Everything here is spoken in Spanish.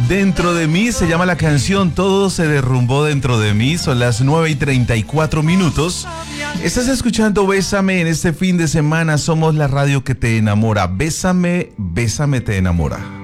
Dentro de mí se llama la canción, todo se derrumbó dentro de mí. Son las 9:34. Estás escuchando Bésame en este fin de semana. Somos la radio que te enamora. Bésame, bésame te enamora.